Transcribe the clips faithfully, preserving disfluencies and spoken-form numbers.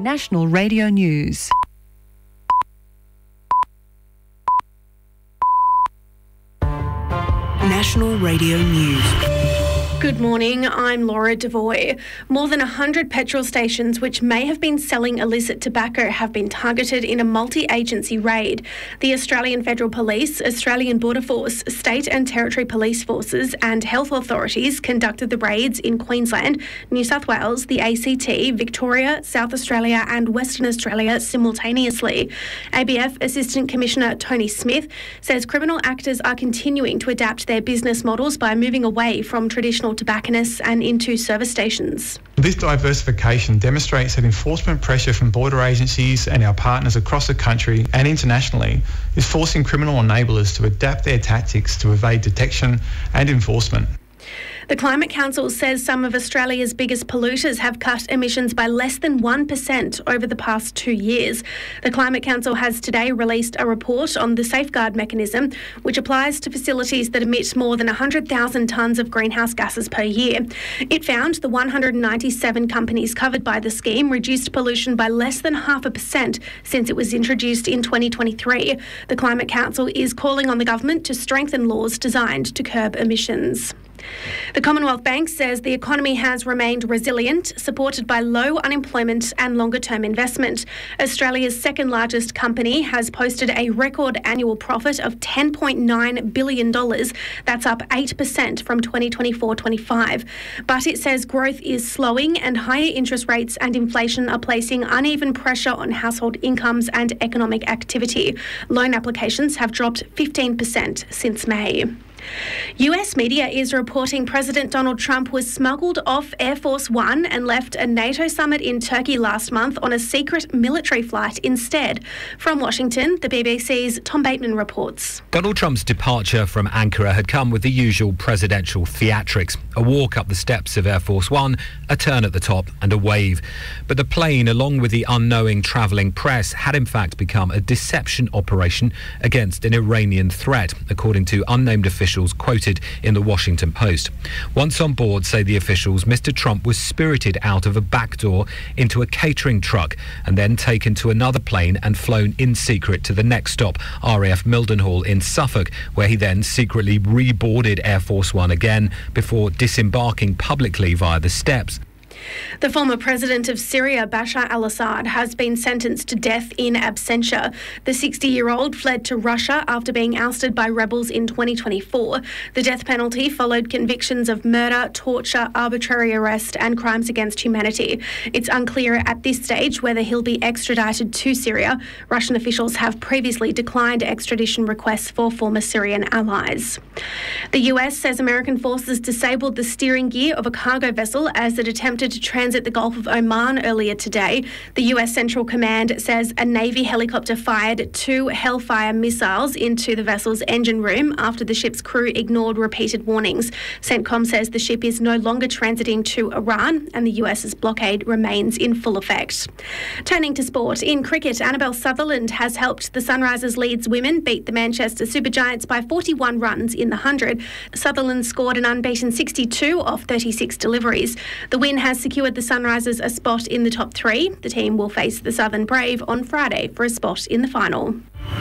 National Radio News. National Radio News. Good morning, I'm Laura Devoy. More than one hundred petrol stations which may have been selling illicit tobacco have been targeted in a multi-agency raid. The Australian Federal Police, Australian Border Force, State and Territory Police Forces and health authorities conducted the raids in Queensland, New South Wales, the A C T, Victoria, South Australia and Western Australia simultaneously. A B F Assistant Commissioner Tony Smith says criminal actors are continuing to adapt their business models by moving away from traditional tobacconists and into service stations. This diversification demonstrates that enforcement pressure from border agencies and our partners across the country and internationally is forcing criminal enablers to adapt their tactics to evade detection and enforcement. The Climate Council says some of Australia's biggest polluters have cut emissions by less than one percent over the past two years. The Climate Council has today released a report on the safeguard mechanism, which applies to facilities that emit more than one hundred thousand tonnes of greenhouse gases per year. It found the one hundred ninety-seven companies covered by the scheme reduced pollution by less than half a percent since it was introduced in twenty twenty-three. The Climate Council is calling on the government to strengthen laws designed to curb emissions. The Commonwealth Bank says the economy has remained resilient, supported by low unemployment and longer-term investment. Australia's second largest company has posted a record annual profit of ten point nine billion dollars. That's up eight percent from twenty twenty-four twenty-five. But it says growth is slowing and higher interest rates and inflation are placing uneven pressure on household incomes and economic activity. Loan applications have dropped fifteen percent since May. U S media is reporting President Donald Trump was smuggled off Air Force One and left a NATO summit in Turkey last month on a secret military flight instead. From Washington, the B B C's Tom Bateman reports. Donald Trump's departure from Ankara had come with the usual presidential theatrics. A walk up the steps of Air Force One, a turn at the top and a wave. But the plane, along with the unknowing travelling press, had in fact become a deception operation against an Iranian threat, according to unnamed officials quoted in the Washington Post. Once on board, say the officials, Mister Trump was spirited out of a back door into a catering truck and then taken to another plane and flown in secret to the next stop, R A F Mildenhall in Suffolk, where he then secretly reboarded Air Force One again before disembarking publicly via the steps. The former president of Syria, Bashar al-Assad, has been sentenced to death in absentia. The sixty-year-old fled to Russia after being ousted by rebels in twenty twenty-four. The death penalty followed convictions of murder, torture, arbitrary arrest and crimes against humanity. It's unclear at this stage whether he'll be extradited to Syria. Russian officials have previously declined extradition requests for former Syrian allies. The U S says American forces disabled the steering gear of a cargo vessel as it attempted to transit the Gulf of Oman earlier today. The U S Central Command says a Navy helicopter fired two Hellfire missiles into the vessel's engine room after the ship's crew ignored repeated warnings. CENTCOM says the ship is no longer transiting to Iran and the US's blockade remains in full effect. Turning to sport, in cricket, Annabelle Sutherland has helped the Sunrisers Leeds women beat the Manchester Supergiants by forty-one runs in the one hundred. Sutherland scored an unbeaten sixty-two off thirty-six deliveries. The win has secured the Sunrisers a spot in the top three. The team will face the Southern Brave on Friday for a spot in the final.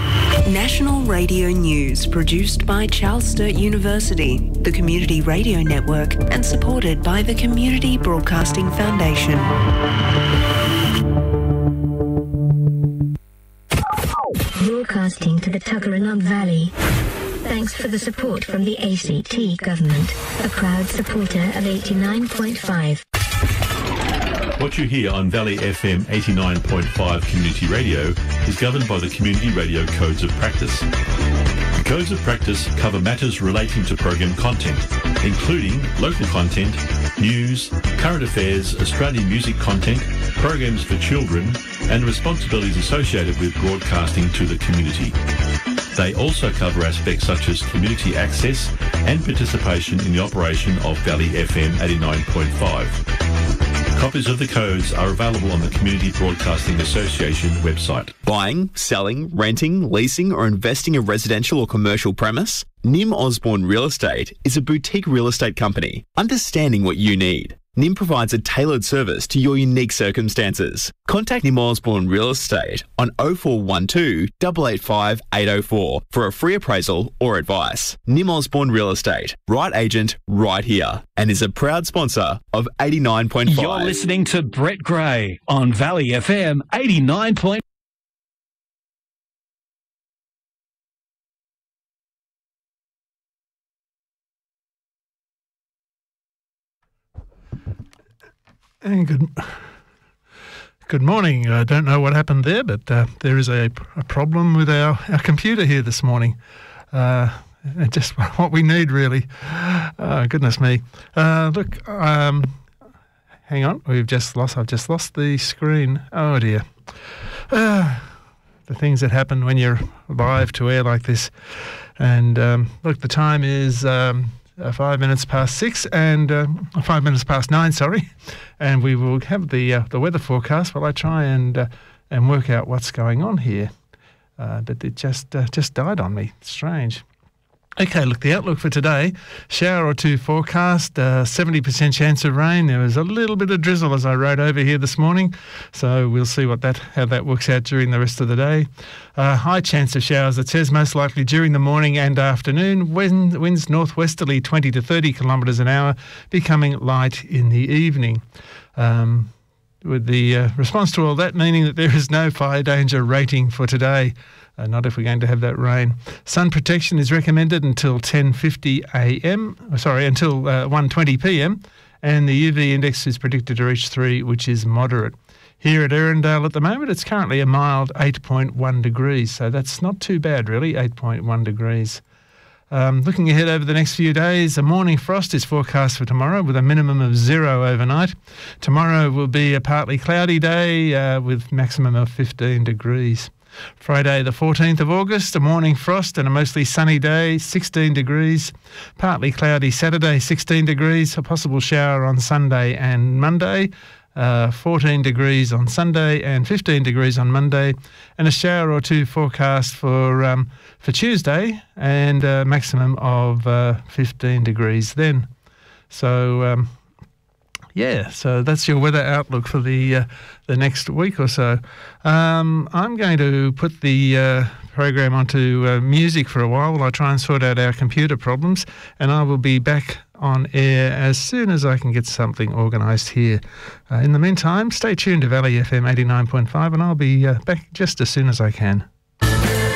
National Radio News, produced by Charles Sturt University, the Community Radio Network, and supported by the Community Broadcasting Foundation. Broadcasting to the Tuggeranong Valley. Thanks for the support from the A C T government, a proud supporter of eighty-nine point five. What you hear on Valley F M eighty-nine point five Community Radio is governed by the Community Radio Codes of Practice. The Codes of Practice cover matters relating to program content, including local content, news, current affairs, Australian music content, programs for children, and responsibilities associated with broadcasting to the community. They also cover aspects such as community access and participation in the operation of Valley F M eighty-nine point five. Copies of the codes are available on the Community Broadcasting Association website. Buying, selling, renting, leasing or investing a residential or commercial premise? Nim Osborne Real Estate is a boutique real estate company, understanding what you need. N I M provides a tailored service to your unique circumstances. Contact N I M Osborne Real Estate on oh four one two, eight eight five, eight oh four for a free appraisal or advice. N I M Osborne Real Estate, right agent, right here, and is a proud sponsor of eighty-nine point five. You're listening to Brett Gray on Valley F M eighty-nine point five. And good, good morning. I don't know what happened there, but uh, there is a, a problem with our, our computer here this morning. Uh, just what we need, really. Uh, goodness me. Uh, look, um, hang on. We've just lost. I've just lost the screen. Oh dear. Uh, the things that happen when you're live to air like this. And um, look, the time is. Um, Uh, five minutes past six and uh, five minutes past nine, sorry, and we will have the uh, the weather forecast while I try and uh, and work out what's going on here. Uh, but it just uh, just died on me. Strange. Okay, look, the outlook for today, shower or two forecast, uh, seventy percent chance of rain. There was a little bit of drizzle as I rode over here this morning, so we'll see what that how that works out during the rest of the day. Uh, high chance of showers, it says, most likely during the morning and afternoon. Wind, winds northwesterly twenty to thirty kilometres an hour, becoming light in the evening. Um, with the uh, response to all that meaning that there is no fire danger rating for today. Uh, not if we're going to have that rain. Sun protection is recommended until ten fifty a m, sorry, until uh, one twenty p m, and the U V index is predicted to reach three, which is moderate. Here at Erindale at the moment, it's currently a mild eight point one degrees, so that's not too bad, really, eight point one degrees. Um, looking ahead over the next few days, a morning frost is forecast for tomorrow with a minimum of zero overnight. Tomorrow will be a partly cloudy day uh, with maximum of fifteen degrees. Friday the fourteenth of August, a morning frost and a mostly sunny day, sixteen degrees. Partly cloudy Saturday, sixteen degrees. A possible shower on Sunday and Monday. Uh, fourteen degrees on Sunday and fifteen degrees on Monday. And a shower or two forecast for um, for Tuesday and a maximum of uh, fifteen degrees then. So... Um, Yeah, so that's your weather outlook for the uh, the next week or so. Um, I'm going to put the uh, program onto uh, music for a while while I try and sort out our computer problems, and I will be back on air as soon as I can get something organised here. Uh, in the meantime, stay tuned to Valley F M eighty-nine point five, and I'll be uh, back just as soon as I can.